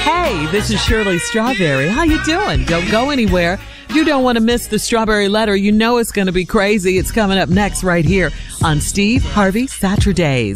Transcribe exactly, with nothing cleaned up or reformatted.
Hey, this is Shirley Strawberry. How you doing? Don't go anywhere. You don't want to miss the Strawberry Letter. You know it's going to be crazy. It's coming up next right here on Steve Harvey Saturdays.